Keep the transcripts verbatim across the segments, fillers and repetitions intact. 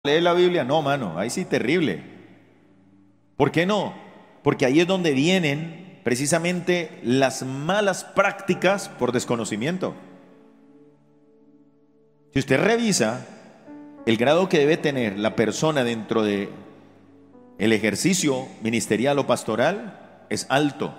¿Lee la Biblia? No, mano, ahí sí terrible. ¿Por qué no? Porque ahí es donde vienen precisamente las malas prácticas por desconocimiento. Si usted revisa el grado que debe tener la persona dentro de el ejercicio ministerial o pastoral, es alto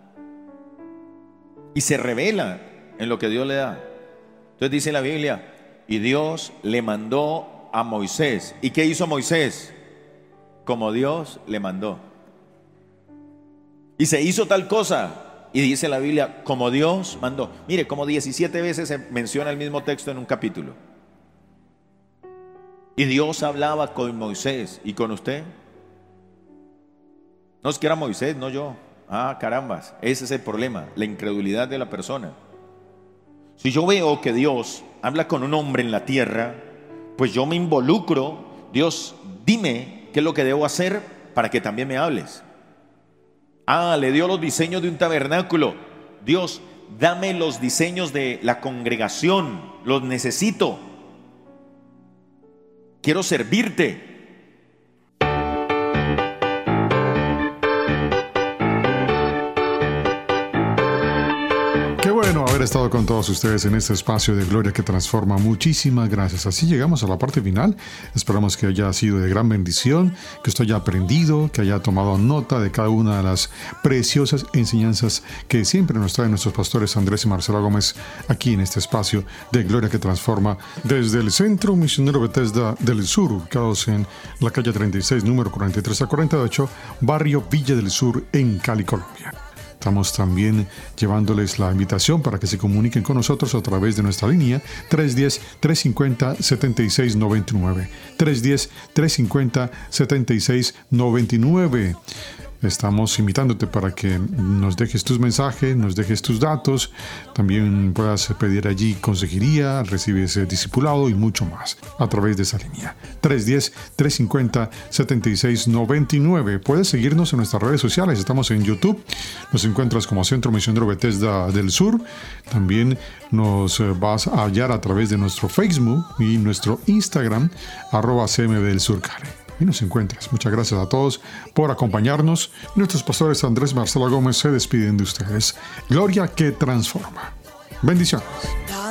y se revela en lo que Dios le da. Entonces dice la Biblia, y Dios le mandó a Moisés. ¿Y qué hizo Moisés? Como Dios le mandó. Y se hizo tal cosa, y dice la Biblia, como Dios mandó. Mire, como diecisiete veces se menciona el mismo texto en un capítulo. Y Dios hablaba con Moisés. ¿Y con usted? No es que era Moisés, no yo. Ah, carambas, ese es el problema, la incredulidad de la persona. Si yo veo que Dios habla con un hombre en la tierra, pues yo me involucro. Dios, dime qué es lo que debo hacer para que también me hables. Ah, le dio los diseños de un tabernáculo. Dios, dame los diseños de la congregación, los necesito. Quiero servirte. Qué bueno haber estado con todos ustedes en este espacio de Gloria que Transforma. Muchísimas gracias. Así llegamos a la parte final. Esperamos que haya sido de gran bendición, que usted haya aprendido, que haya tomado nota de cada una de las preciosas enseñanzas que siempre nos traen nuestros pastores Andrés y Marcela Gómez aquí en este espacio de Gloria que Transforma desde el Centro Misionero Bethesda del Sur, ubicados en la calle treinta y seis, número cuarenta y tres a cuarenta y ocho, barrio Villa del Sur, en Cali, Colombia. Estamos también llevándoles la invitación para que se comuniquen con nosotros a través de nuestra línea tres uno cero, tres cinco cero, siete seis nueve nueve. tres uno cero, tres cinco cero, siete seis nueve nueve. Estamos invitándote para que nos dejes tus mensajes, nos dejes tus datos. También puedas pedir allí consejería, recibes discipulado y mucho más a través de esa línea. tres uno cero, tres cinco cero, siete seis nueve nueve. Puedes seguirnos en nuestras redes sociales. Estamos en YouTube. Nos encuentras como Centro Misionero Bethesda del Sur. También nos vas a hallar a través de nuestro Facebook y nuestro Instagram, arroba C M B del Sur Cali. Y nos encuentras. Muchas gracias a todos por acompañarnos. Nuestros pastores Andrés y Marcela Gómez se despiden de ustedes. Gloria que transforma. Bendiciones.